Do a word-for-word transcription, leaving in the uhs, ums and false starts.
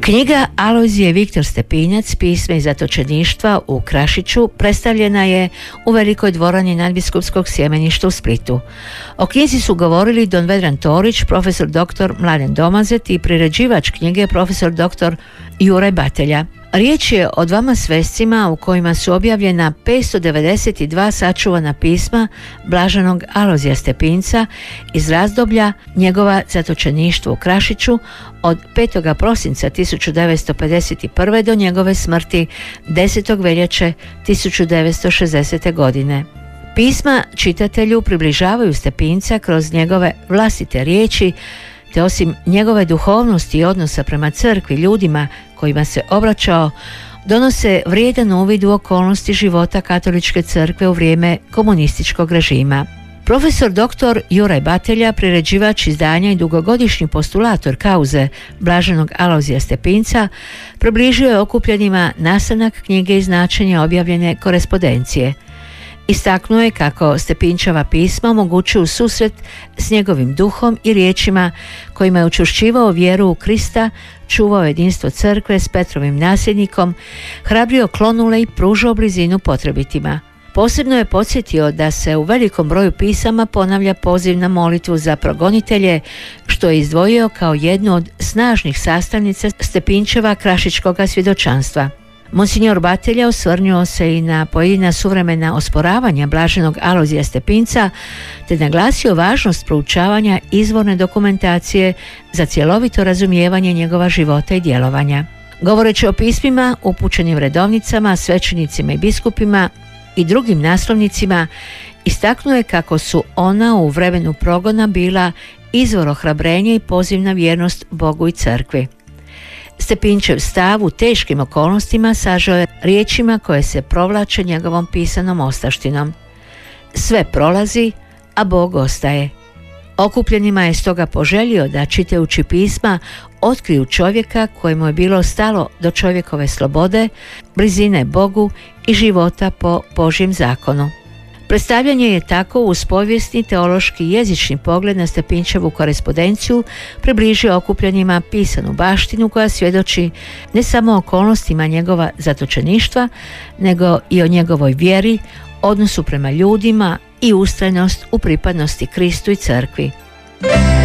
Knjiga Alojzije Viktor Stepinjac, pisme iz zatočeništva u Krašiću, predstavljena je u Velikoj dvorani nadbiskupskog sjemeništa u Splitu. O knjizi su govorili don Vedran Torić, profesor doktor Mladen Domazet i priređivač knjige profesor doktor Juraj Batelja. Riječ je o dvama svescima u kojima su objavljena petsto devedeset dva sačuvana pisma blaženog Alojzija Stepinca iz razdoblja njegova zatočeništva u Krašiću od petog prosinca tisuću devetsto pedeset prve. do njegove smrti desetog veljače tisuću devetsto šezdesete. godine. Pisma čitatelju približavaju Stepinca kroz njegove vlastite riječi, te osim njegove duhovnosti i odnosa prema crkvi, ljudima kojima se obraćao, donose vrijedan uvid u okolnosti života katoličke crkve u vrijeme komunističkog režima. Profesor doktor Juraj Batelja, priređivač izdanja i dugogodišnji postulator kauze blaženog Alojzija Stepinca, približio je okupljenima nastanak knjige i značenje objavljene korespondencije. Istaknuo je kako Stepinčeva pisma omogućuju susret s njegovim duhom i riječima kojima je učvršćivao vjeru u Krista, čuvao jedinstvo crkve s Petrovim nasljednikom, hrabrio klonule i pružao blizinu potrebitima. Posebno je podsjetio da se u velikom broju pisama ponavlja poziv na molitvu za progonitelje, što je izdvojio kao jednu od snažnih sastavnica Stepinčeva krašičkog svjedočanstva. Monsignor Batelja osvrnuo se i na pojedina suvremena osporavanja blaženog Alojzija Stepinca, te naglasio važnost proučavanja izvorne dokumentacije za cjelovito razumijevanje njegova života i djelovanja. Govoreći o pismima upućenim redovnicama, svećenicima i biskupima i drugim naslovnicima, istaknuo je kako su ona u vremenu progona bila izvor ohrabrenja i poziv na vjernost Bogu i crkvi. Stepinčev stav u teškim okolnostima sažeo je riječima koje se provlače njegovom pisanom ostavštinom. Sve prolazi, a Bog ostaje. Okupljenima je stoga poželio da, čitajući pisma, otkriju čovjeka kojemu je bilo stalo do čovjekove slobode, blizine Bogu i života po Božjem zakonu. Predstavljanje je tako uz povijesni, teološki i jezični pogled na Stepinčevu korespondenciju približio okupljenima pisanu baštinu koja svjedoči ne samo o okolnostima njegova zatočeništva, nego i o njegovoj vjeri, odnosu prema ljudima i ustrajnost u pripadnosti Kristu i crkvi.